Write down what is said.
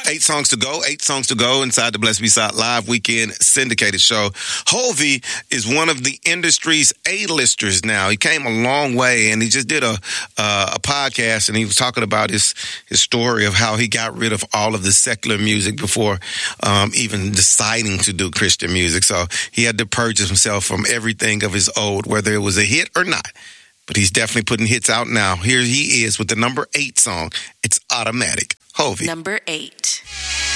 8 songs to go inside the Blessed Be-Side Live Weekend syndicated show. Hovey is one of the industry's A-listers now. He came a long way, and he just did a podcast, and he was talking about his story of how he got rid of all of the secular music before even deciding to do Christian music. So he had to purge himself from everything of his old, whether it was a hit or not. But he's definitely putting hits out now. Here he is with the number 8 song. It's Automatic. Hovey. Number 8.